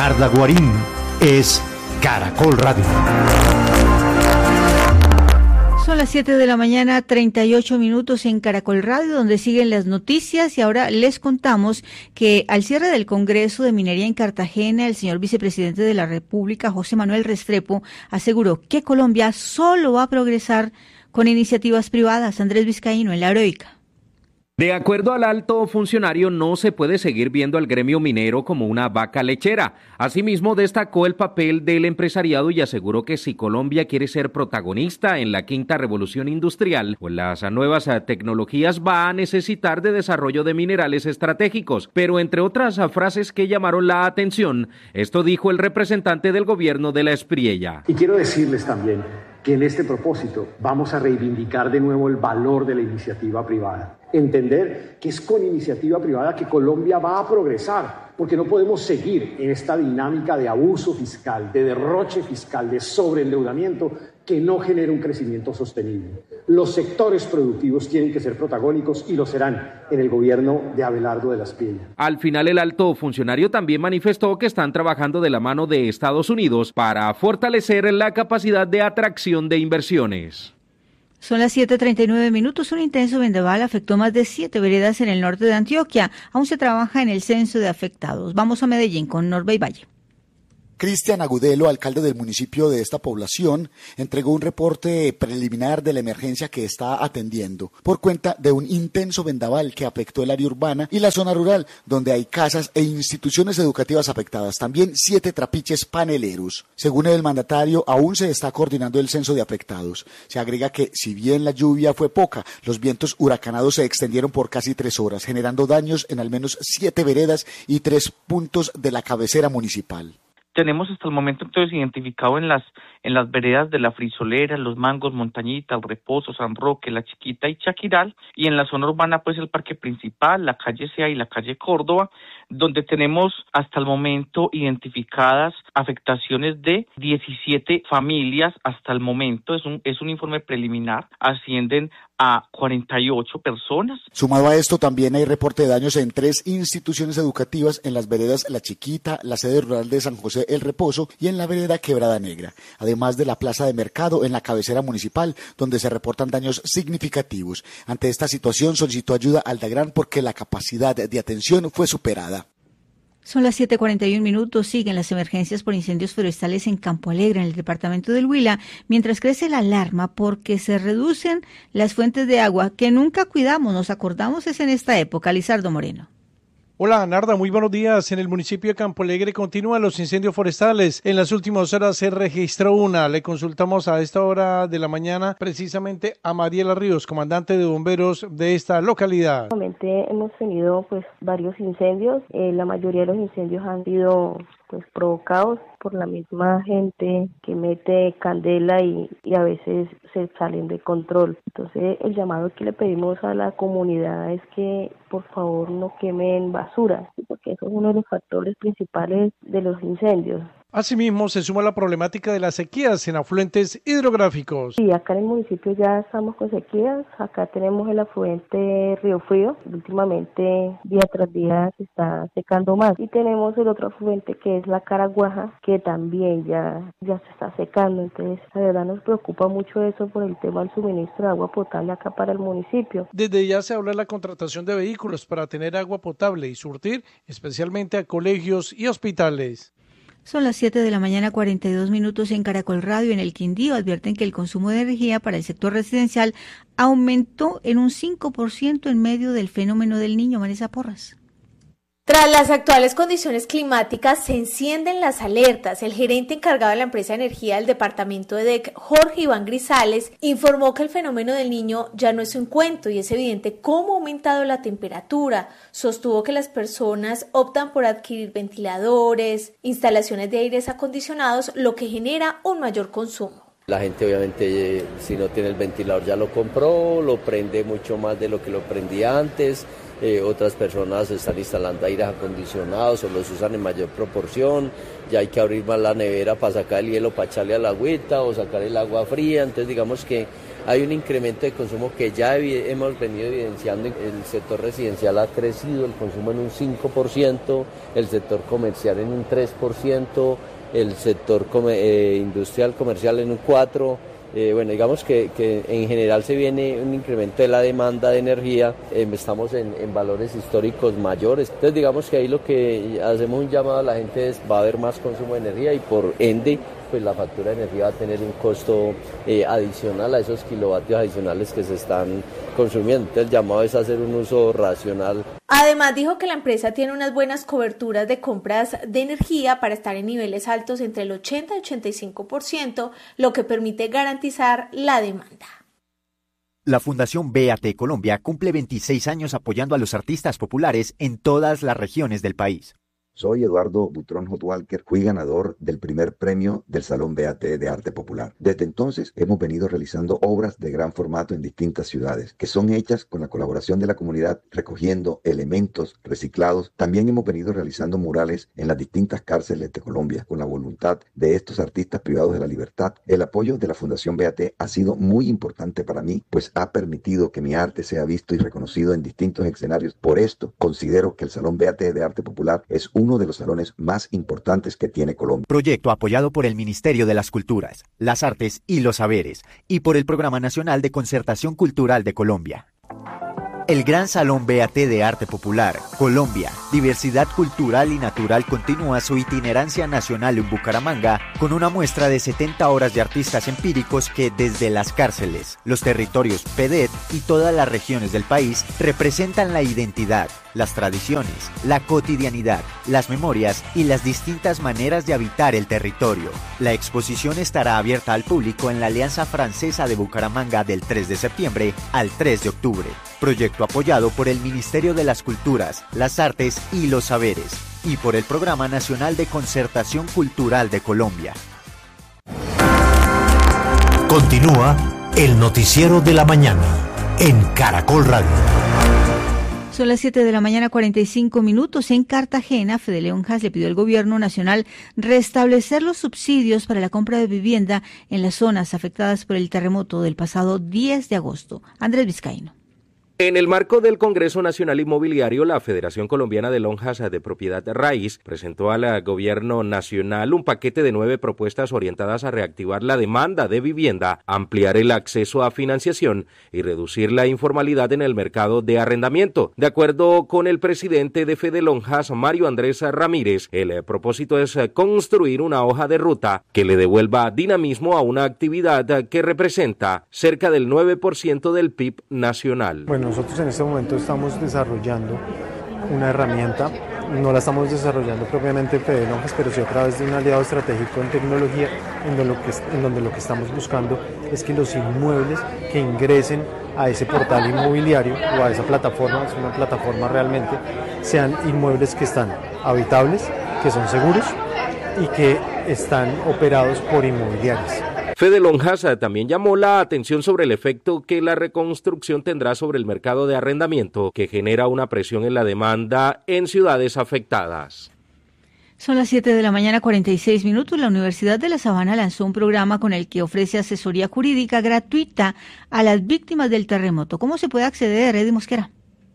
Narda Guarín es Caracol Radio. Son las 7 de la mañana, 38 minutos en Caracol Radio, donde siguen las noticias, y ahora les contamos que al cierre del Congreso de Minería en Cartagena, el señor vicepresidente de la República, José Manuel Restrepo, aseguró que Colombia solo va a progresar con iniciativas privadas. Andrés Vizcaíno en La Heroica. De acuerdo al alto funcionario, no se puede seguir viendo al gremio minero como una vaca lechera. Asimismo, destacó el papel del empresariado y aseguró que si Colombia quiere ser protagonista en la quinta revolución industrial o en las nuevas tecnologías, va a necesitar de desarrollo de minerales estratégicos. Pero entre otras frases que llamaron la atención, esto dijo el representante del gobierno de la Espriella. Y quiero decirles también que en este propósito vamos a reivindicar de nuevo el valor de la iniciativa privada. Entender que es con iniciativa privada que Colombia va a progresar, porque no podemos seguir en esta dinámica de abuso fiscal, de derroche fiscal, de sobreendeudamiento que no genera un crecimiento sostenible. Los sectores productivos tienen que ser protagónicos y lo serán en el gobierno de Abelardo de la Espriella. Al final, el alto funcionario también manifestó que están trabajando de la mano de Estados Unidos para fortalecer la capacidad de atracción de inversiones. Son las 7:39 minutos. Un intenso vendaval afectó más de 7 veredas en el norte de Antioquia. Aún se trabaja en el censo de afectados. Vamos a Medellín con Norbey Valle. Cristian Agudelo, alcalde del municipio de esta población, entregó un reporte preliminar de la emergencia que está atendiendo por cuenta de un intenso vendaval que afectó el área urbana y la zona rural, donde hay casas e instituciones educativas afectadas, también 7 trapiches paneleros. Según el mandatario, aún se está coordinando el censo de afectados. Se agrega que, si bien la lluvia fue poca, los vientos huracanados se extendieron por casi 3 horas, generando daños en al menos 7 veredas y 3 puntos de la cabecera municipal. Tenemos hasta el momento entonces identificado en las veredas de La Frisolera, Los Mangos, Montañita, El Reposo, San Roque, La Chiquita y Chaquiral, y en la zona urbana pues el Parque Principal, la calle Sea y la calle Córdoba, donde tenemos hasta el momento identificadas afectaciones de 17 familias hasta el momento. Es un informe preliminar, ascienden a 48 personas. Sumado a esto, también hay reporte de daños en 3 instituciones educativas en las veredas La Chiquita, la sede rural de San José El Reposo y en la vereda Quebrada Negra, además de la plaza de mercado en la cabecera municipal, donde se reportan daños significativos. Ante esta situación solicitó ayuda a Aldagran porque la capacidad de atención fue superada. Son las 7:41 minutos. Siguen las emergencias por incendios forestales en Campo Alegre, en el departamento del Huila, mientras crece la alarma porque se reducen las fuentes de agua que nunca cuidamos, nos acordamos, es en esta época. Lizardo Moreno. Hola, Narda, muy buenos días. En el municipio de Campo Alegre continúan los incendios forestales. En las últimas horas se registró una. Le consultamos a esta hora de la mañana precisamente a Mariela Ríos, comandante de bomberos de esta localidad. Actualmente hemos tenido varios incendios. La mayoría de los incendios han sido provocados por la misma gente que mete candela y a veces se salen de control. Entonces el llamado que le pedimos a la comunidad es que por favor no quemen basura, porque eso es uno de los factores principales de los incendios. Asimismo, se suma la problemática de las sequías en afluentes hidrográficos. Sí, acá en el municipio ya estamos con sequías. Acá tenemos el afluente Río Frío. Últimamente, día tras día, se está secando más. Y tenemos el otro afluente que es la Caraguaja, que también ya se está secando. Entonces, la verdad nos preocupa mucho eso por el tema del suministro de agua potable acá para el municipio. Desde ya se habla de la contratación de vehículos para tener agua potable y surtir especialmente a colegios y hospitales. Son las 7 de la mañana, 42 minutos en Caracol Radio. En el Quindío advierten que el consumo de energía para el sector residencial aumentó en un 5% en medio del fenómeno del Niño. Vanessa Porras. Tras las actuales condiciones climáticas, se encienden las alertas. El gerente encargado de la empresa de energía del departamento de EDEC, Jorge Iván Grisales, informó que el fenómeno del Niño ya no es un cuento y es evidente cómo ha aumentado la temperatura. Sostuvo que las personas optan por adquirir ventiladores, instalaciones de aires acondicionados, lo que genera un mayor consumo. La gente obviamente si no tiene el ventilador ya lo compró, lo prende mucho más de lo que lo prendía antes. Otras personas están instalando aires acondicionados o los usan en mayor proporción. Ya hay que abrir más la nevera para sacar el hielo, para echarle a la agüita o sacar el agua fría. Entonces digamos que Hay un incremento de consumo que ya hemos venido evidenciando. El sector residencial ha crecido el consumo en un 5%, el sector comercial en un 3%, el sector industrial comercial en un 4%. Bueno, digamos que en general se viene un incremento de la demanda de energía, estamos en valores históricos mayores, entonces digamos que ahí lo que hacemos un llamado a la gente es va a haber más consumo de energía y por ende pues la factura de energía va a tener un costo adicional a esos kilovatios adicionales que se están consumiendo, entonces el llamado es hacer un uso racional. Además dijo que la empresa tiene unas buenas coberturas de compras de energía para estar en niveles altos entre el 80 y 85%, lo que permite garantizar la demanda. La Fundación BAT Colombia cumple 26 años apoyando a los artistas populares en todas las regiones del país. Soy Eduardo Butrón Hotwalker, fui ganador del primer premio del Salón BAT de Arte Popular. Desde entonces hemos venido realizando obras de gran formato en distintas ciudades, que son hechas con la colaboración de la comunidad, recogiendo elementos reciclados. También hemos venido realizando murales en las distintas cárceles de Colombia, con la voluntad de estos artistas privados de la libertad. El apoyo de la Fundación BAT ha sido muy importante para mí, pues ha permitido que mi arte sea visto y reconocido en distintos escenarios. Por esto, considero que el Salón BAT de Arte Popular es uno de los salones más importantes que tiene Colombia. Proyecto apoyado por el Ministerio de las Culturas, las Artes y los Saberes y por el Programa Nacional de Concertación Cultural de Colombia. El Gran Salón BAT de Arte Popular, Colombia, Diversidad Cultural y Natural continúa su itinerancia nacional en Bucaramanga con una muestra de 70 horas de artistas empíricos que desde las cárceles, los territorios PEDET y todas las regiones del país representan la identidad, las tradiciones, la cotidianidad, las memorias y las distintas maneras de habitar el territorio. La exposición estará abierta al público en la Alianza Francesa de Bucaramanga del 3 de septiembre al 3 de octubre. Proyecto apoyado por el Ministerio de las Culturas, las Artes y los Saberes y por el Programa Nacional de Concertación Cultural de Colombia. Continúa el noticiero de la mañana en Caracol Radio. Son las 7 de la mañana, 45 minutos. En Cartagena, Fede León Haas le pidió al gobierno nacional restablecer los subsidios para la compra de vivienda en las zonas afectadas por el terremoto del pasado 10 de agosto. Andrés Vizcaíno. En el marco del Congreso Nacional Inmobiliario, la Federación Colombiana de Lonjas de Propiedad Raíz presentó al Gobierno Nacional un paquete de 9 propuestas orientadas a reactivar la demanda de vivienda, ampliar el acceso a financiación y reducir la informalidad en el mercado de arrendamiento. De acuerdo con el presidente de Fede Lonjas, Mario Andrés Ramírez, el propósito es construir una hoja de ruta que le devuelva dinamismo a una actividad que representa cerca del 9% del PIB nacional. Bueno, nosotros en este momento estamos desarrollando una herramienta, no la estamos desarrollando propiamente en Fede Lonjas, pero sí a través de un aliado estratégico en tecnología, en donde lo que estamos buscando es que los inmuebles que ingresen a ese portal inmobiliario o a esa plataforma, es una plataforma realmente, sean inmuebles que están habitables, que son seguros y que están operados por inmobiliarias. Fede Lonjas también llamó la atención sobre el efecto que la reconstrucción tendrá sobre el mercado de arrendamiento, que genera una presión en la demanda en ciudades afectadas. Son las 7 de la mañana, 46 minutos. La Universidad de La Sabana lanzó un programa con el que ofrece asesoría jurídica gratuita a las víctimas del terremoto. ¿Cómo se puede acceder, Eddie Mosquera?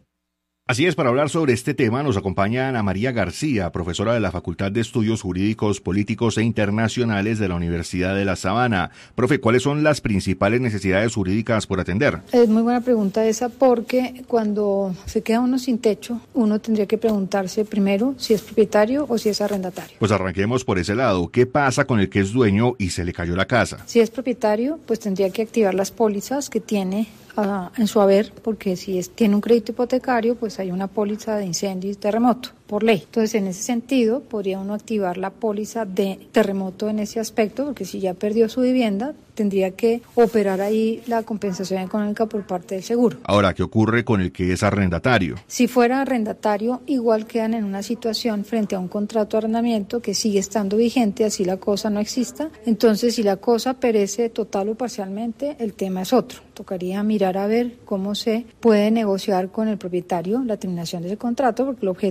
Así es, para hablar sobre este tema nos acompaña Ana María García, profesora de la Facultad de Estudios Jurídicos, Políticos e Internacionales de la Universidad de La Sabana. Profe, ¿cuáles son las principales necesidades jurídicas por atender? Es muy buena pregunta esa, porque cuando se queda uno sin techo, uno tendría que preguntarse primero si es propietario o si es arrendatario. Pues arranquemos por ese lado. ¿Qué pasa con el que es dueño y se le cayó la casa? Si es propietario, pues tendría que activar las pólizas que tiene en su haber, porque si tiene un crédito hipotecario, pues hay una póliza de incendio y terremoto, por ley. Entonces, en ese sentido, podría uno activar la póliza de terremoto en ese aspecto, porque si ya perdió su vivienda, tendría que operar ahí la compensación económica por parte del seguro. Ahora, ¿qué ocurre con el que es arrendatario? Si fuera arrendatario, igual quedan en una situación frente a un contrato de arrendamiento que sigue estando vigente, así la cosa no exista. Entonces, si la cosa perece total o parcialmente, el tema es otro. Tocaría mirar a ver cómo se puede negociar con el propietario la terminación del contrato, porque el objeto o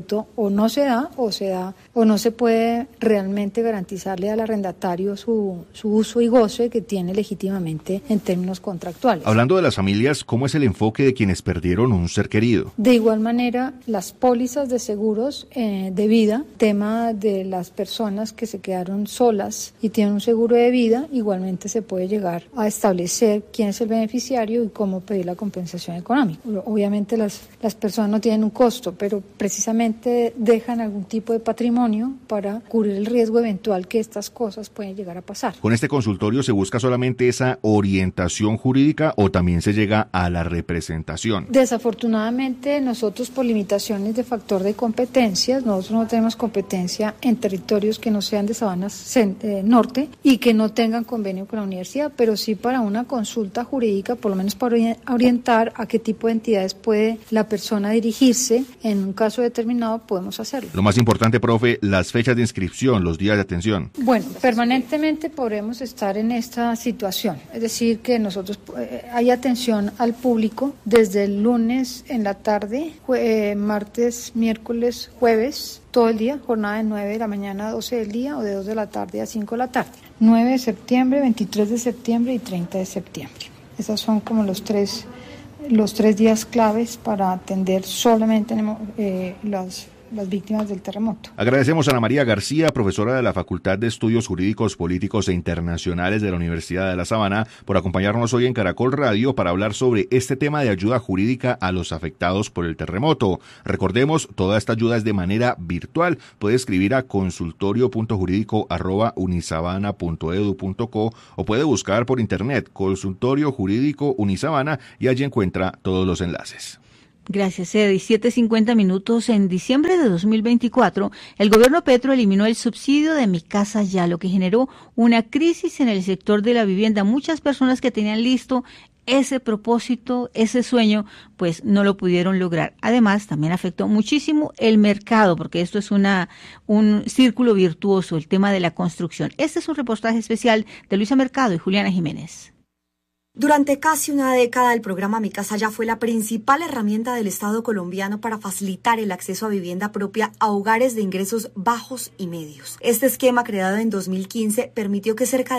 o no se da o no se puede realmente garantizarle al arrendatario su uso y goce que tiene legítimamente en términos contractuales. Hablando de las familias, ¿cómo es el enfoque de quienes perdieron un ser querido? De igual manera, las pólizas de seguros de vida, tema de las personas que se quedaron solas y tienen un seguro de vida, igualmente se puede llegar a establecer quién es el beneficiario y cómo pedir la compensación económica. Obviamente las personas no tienen un costo, pero precisamente dejan algún tipo de patrimonio para cubrir el riesgo eventual que estas cosas pueden llegar a pasar. ¿Con este consultorio se busca solamente esa orientación jurídica o también se llega a la representación? Desafortunadamente, nosotros por limitaciones de factor de competencias, nosotros no tenemos competencia en territorios que no sean de Sabanas Norte y que no tengan convenio con la universidad, pero sí para una consulta jurídica, por lo menos para orientar a qué tipo de entidades puede la persona dirigirse, en un caso determinado podemos hacerlo. Lo más importante, profe, las fechas de inscripción, los días de atención. Bueno, permanentemente podremos estar en esta situación, es decir, que nosotros hay atención al público desde el lunes en la tarde, martes, miércoles, jueves, todo el día, jornada de 9 de la mañana a 12 del día o de 2 de la tarde a 5 de la tarde. 9 de septiembre, 23 de septiembre y 30 de septiembre. Esos son como los tres días claves para atender solamente las víctimas del terremoto. Agradecemos a Ana María García, profesora de la Facultad de Estudios Jurídicos, Políticos e Internacionales de la Universidad de La Sabana, por acompañarnos hoy en Caracol Radio para hablar sobre este tema de ayuda jurídica a los afectados por el terremoto. Recordemos, toda esta ayuda es de manera virtual. Puede escribir a consultorio.jurídico@unisabana.edu.co o puede buscar por internet Consultorio Jurídico Unisabana y allí encuentra todos los enlaces. Gracias, Edi. 7:50 minutos. En diciembre de 2024, el gobierno Petro eliminó el subsidio de Mi Casa Ya, lo que generó una crisis en el sector de la vivienda. Muchas personas que tenían listo ese propósito, ese sueño, pues no lo pudieron lograr. Además, también afectó muchísimo el mercado, porque esto es un círculo virtuoso, el tema de la construcción. Este es un reportaje especial de Luisa Mercado y Juliana Jiménez. Durante casi una década, el programa Mi Casa Ya fue la principal herramienta del Estado colombiano para facilitar el acceso a vivienda propia a hogares de ingresos bajos y medios. Este esquema, creado en 2015, permitió que cerca de